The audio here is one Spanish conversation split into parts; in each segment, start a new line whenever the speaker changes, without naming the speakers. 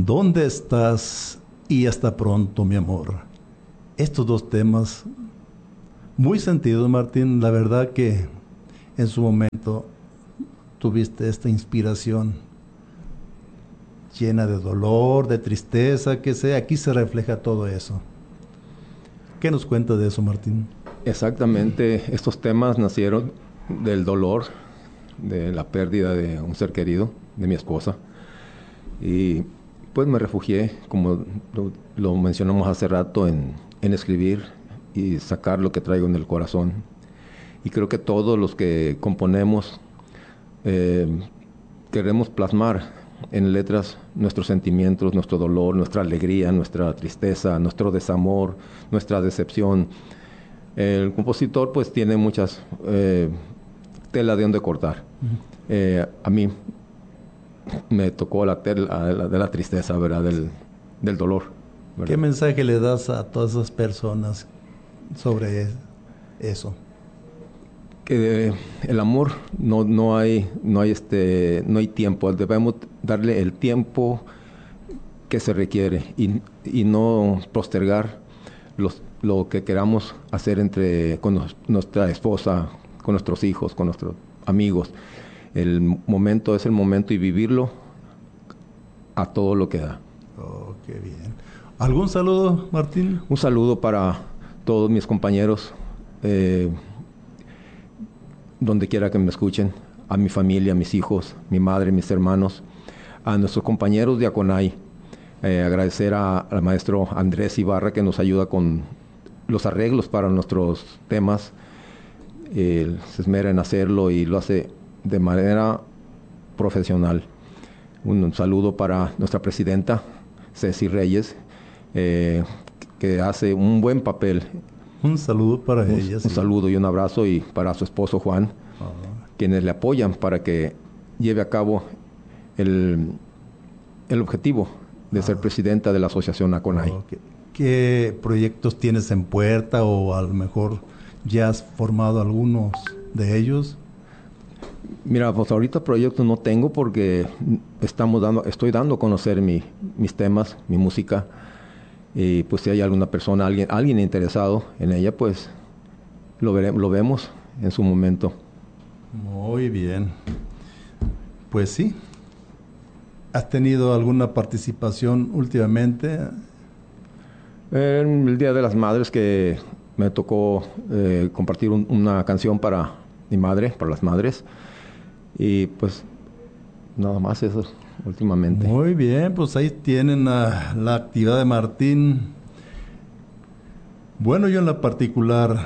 ¿Dónde estás? Y hasta pronto, mi amor. Estos dos temas muy sentidos, Martín. La verdad que en su momento tuviste esta inspiración llena de dolor, de tristeza, que sea. Aquí se refleja todo eso. ¿Qué nos cuenta de eso, Martín?
Exactamente, estos temas nacieron del dolor, de la pérdida de un ser querido, de mi esposa. Y pues me refugié, como lo mencionamos hace rato, en escribir y sacar lo que traigo en el corazón. Y creo que todos los que componemos queremos plasmar en letras nuestros sentimientos, nuestro dolor, nuestra alegría, nuestra tristeza, nuestro desamor, nuestra decepción. El compositor pues tiene muchas tela de donde cortar. A mí me tocó la tela de la tristeza, ¿verdad? Del dolor, ¿verdad?
¿Qué mensaje le das a todas esas personas sobre eso?
Que el amor no hay tiempo. Debemos darle el tiempo que se requiere y no postergar lo que queramos hacer con nuestra esposa, con nuestros hijos, con nuestros amigos. El momento es el momento y vivirlo a todo lo que da.
Oh, qué bien. ¿Algún saludo, Martín?
Un saludo para todos mis compañeros, donde quiera que me escuchen, a mi familia, a mis hijos, mi madre, mis hermanos, a nuestros compañeros de Aconay. Agradecer al maestro Andrés Ibarra, que nos ayuda con los arreglos para nuestros temas. Se esmera en hacerlo y lo hace de manera profesional. Un saludo para nuestra presidenta, Ceci Reyes, que hace un buen papel.
Un saludo para ella.
Un saludo y un abrazo, y para su esposo Juan, quienes le apoyan para que lleve a cabo el objetivo de ser presidenta de la Asociación Aconay.
¿Qué proyectos tienes en puerta, o a lo mejor ya has formado algunos de ellos?
Mira, pues ahorita proyectos no tengo, porque estoy dando a conocer mis temas, mi música. Y pues si hay alguna persona, alguien interesado en ella, pues lo vemos en su momento.
Muy bien. Pues sí. ¿Has tenido alguna participación últimamente?
En el Día de las Madres, que me tocó compartir una canción para mi madre, para las madres. Y pues nada más eso últimamente.
Muy bien, pues ahí tienen la actividad de Martín. Bueno, yo en la particular,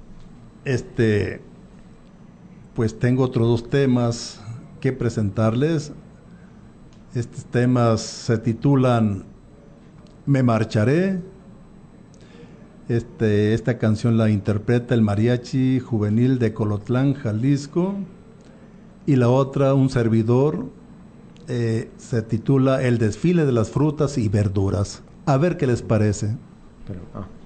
pues tengo otros dos temas que presentarles. Estos temas se titulan Me Marcharé. Esta canción la interpreta el Mariachi Juvenil de Colotlán, Jalisco. Y la otra, un servidor, se titula El Desfile de las Frutas y Verduras. A ver qué les parece.
Pero,